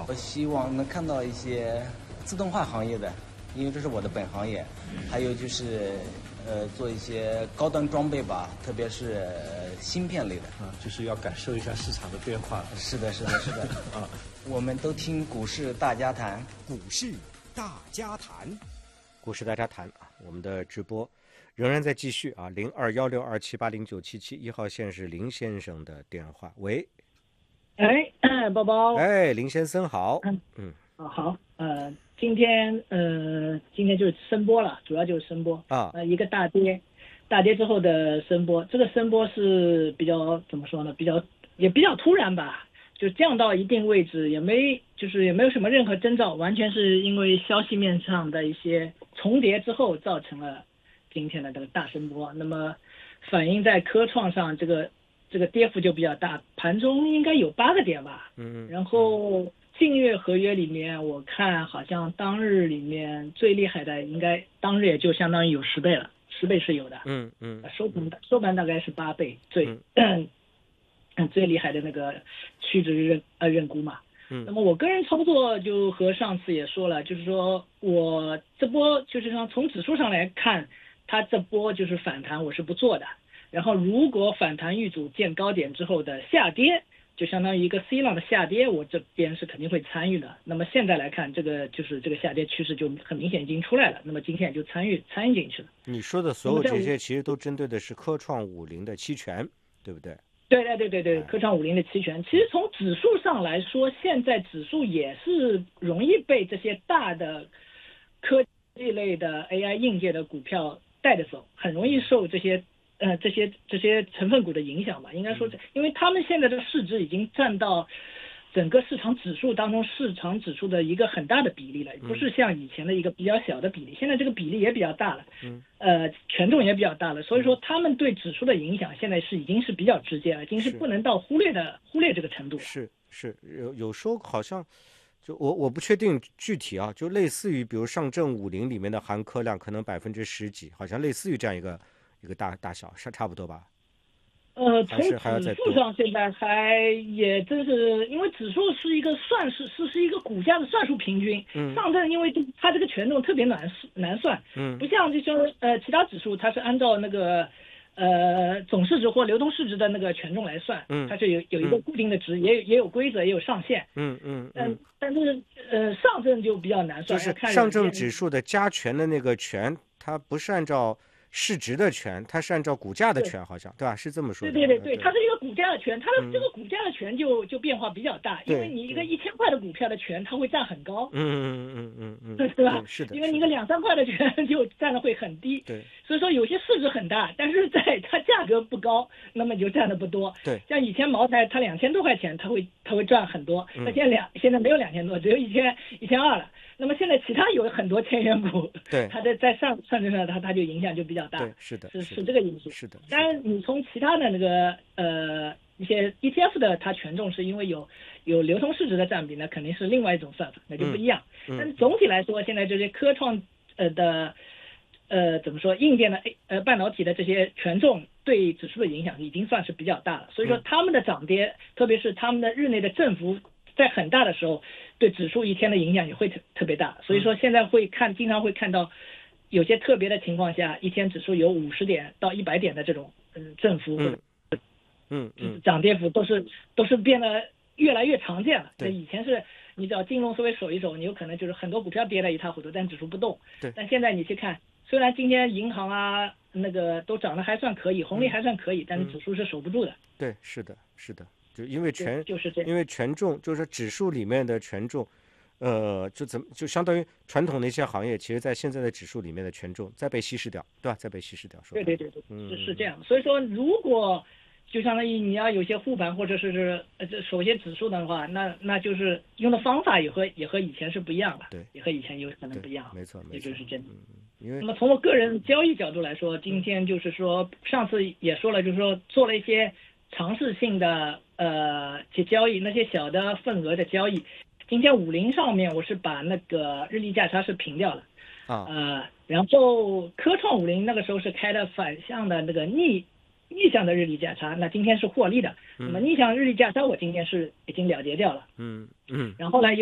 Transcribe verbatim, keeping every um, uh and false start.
好？ 我希望能看到一些自动化行业的，因为这是我的本行业，还有就是呃做一些高端装备吧，特别是、呃、芯片类的啊，就是要感受一下市场的变化。 是的，是的，是的啊， 我们都听股市大家谈， 股市大家谈， 股市大家谈啊，我们的直播仍然在继续啊，零二幺六二七八零九七七，一号线是林先生的电话。喂， 哎，包包， 哎，林先生好， 嗯嗯， 啊好，呃，今天呃，今天就是升波了，主要就是升波啊， 呃，一个大跌，大跌之后的升波，这个升波是比较怎么说呢？比较也比较突然吧，就降到一定位置，也没就是也没有什么任何征兆，完全是因为消息面上的一些重叠之后造成了今天的这个大升波。那么反映在科创上，这个这个跌幅就比较大，盘中应该有八个点吧。 嗯， 然后近月合约里面，我看好像当日里面最厉害的应该当日也就相当于有十倍了，十倍是有的。 嗯嗯， 收盘收盘大概是八倍，最嗯嗯最厉害的那个屈指认呃认估嘛。 嗯， 那么我个人操作就和上次也说了，就是说我这波就是说从指数上来看，它这波就是反弹，我是不做的。然后如果反弹遇阻见高点之后的下跌，就相当于一个 C 浪的下跌，我这边是肯定会参与的。那么现在来看，这个就是这个下跌趋势就很明显已经出来了，那么今天也就参与参与进去了。 你说的所有这些其实都针对的是科创五零的期权，对不对？ 对对对对对，科创五零的期权，其实从指数上来说，现在指数也是容易被这些大的科技类的 A I 硬件的股票带着走，很容易受这些呃这些这些成分股的影响吧。应该说，因为他们现在的市值已经占到整个市场指数当中市场指数的一个很大的比例了，不是像以前的一个比较小的比例，现在这个比例也比较大了，呃，权重也比较大了，所以说他们对指数的影响现在是已经是比较直接了，已经是不能到忽略的忽略这个程度。 是是，有有时候好像就我我不确定具体啊，就类似于比如上证五零里面的含科量可能百分之十几，好像类似于这样一个一个大大小，是差不多吧？ 呃，从指数上现在还也真是，因为指数是一个算是是是一个股价的算术平均， 嗯， 上证因为它这个权重特别难难算， 嗯， 不像就说呃其他指数它是按照那个呃总市值或流通市值的那个权重来算， 嗯， 它是有有一个固定的值，嗯、也有也有规则，也有上限， 嗯嗯嗯，但是呃上证就比较难算， 就是上证指数的加权的那个权，它不是按照市值的权，它是按照股价的权，好像对吧？是这么说的。 对对对对，它是一个股价的权，它的这个股价的权就就变化比较大，因为你一个一千块的股票的权，它会占很高。 嗯嗯嗯嗯嗯， 对吧？ 是的。 因为你一个两三块的权就占的会很低。 对。 所以说有些市值很大，但是在它价格不高，那么就占的不多。 对。 像以前茅台它两千多块钱，它会它会赚很多，那现在两现在没有两千多，只有一千一千二了。那么现在其他有很多千元股， 对， 它在在上上证上，它它就影响就比较大。 对，是的， 是是这个因素。 是的。 当然，你从其他的那个呃一些 E T F 的，它权重是因为有有流通市值的占比，那肯定是另外一种算法，那就不一样。 嗯嗯、 但是总体来说，现在这些科创呃的呃怎么说硬件的呃半导体的这些权重对指数的影响已经算是比较大了。所以说他们的涨跌，嗯、特别是他们的日内的振幅在很大的时候，对指数一天的影响也会特特别大。所以说现在会看，经常会看到有些特别的情况下，一天指数有五十点到一百点的这种嗯振幅或者嗯嗯涨跌幅都是都是变得越来越常见了。对，以前是你只要金融思维守一守，你有可能就是很多股票跌得一塌糊涂，但指数不动。 对。 但现在你去看，虽然今天银行啊那个都涨得还算可以，红利还算可以，嗯、但是指数是守不住的。 对，是的，是的。就因为权就是这样， 因为权重就是指数里面的权重，呃，就怎么就相当于传统的一些行业，其实在现在的指数里面的权重在被稀释掉，对吧？在被稀释掉。说对对对对， 嗯、 是是这样。所以说，如果就相当于你要有些护盘或者是呃这守些指数的话，那那就是用的方法也和也和以前是不一样了， 对， 也和以前有可能不一样。 没错， 也就是真的。 嗯，因为那么从我个人交易角度来说，今天就是说上次也说了，就是说做了一些尝试性的呃些交易，那些小的份额的交易。今天五零上面我是把那个日历价差是平掉了啊， 呃，然后科创五零那个时候是开的反向的那个逆逆向的日历价差，那今天是获利的。 嗯、 那么逆向日历价差我今天是已经了结掉了。 嗯嗯， 然后呢？